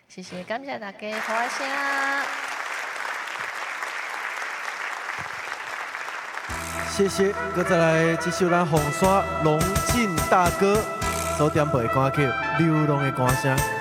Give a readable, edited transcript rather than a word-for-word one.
谢谢，感谢大家，好啊声。 谢谢，搁再来这首咱红山龙进大哥所点播的歌曲《流浪的歌声》。